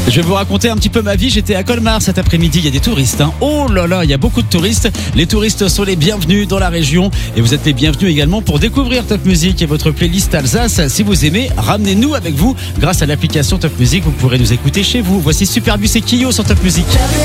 Je vais vous raconter un petit peu ma vie. J'étais à Colmar cet après-midi. Il y a des touristes. Oh là là, il y a beaucoup de touristes. Les touristes sont les bienvenus dans la région. Et vous êtes les bienvenus également pour découvrir Top Music et votre playlist Alsace. Si vous aimez, ramenez-nous avec vous. Grâce à l'application Top Music, vous pourrez nous écouter chez vous. Voici Superbus et Kyo sur Top Music.